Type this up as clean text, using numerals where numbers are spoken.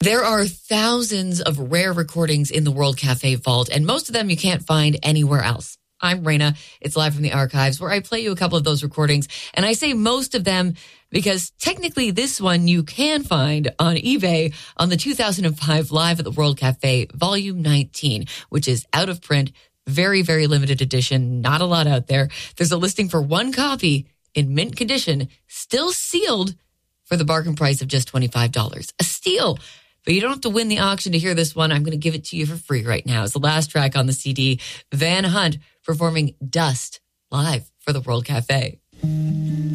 There are thousands of rare recordings in the World Cafe vault, and most of them you can't find anywhere else. I'm Raina. It's live from the archives where I play you a couple of those recordings. And I say most of them because technically this one you can find on eBay on the 2005 Live at the World Cafe Volume 19, which is out of print, very, very limited edition, not a lot out there. There's a listing for one copy in mint condition, still sealed for the bargain price of just $25. A steal. But you don't have to win the auction to hear this one. I'm going to give it to you for free right now. It's the last track on the CD, Van Hunt performing Dust live for the World Cafe.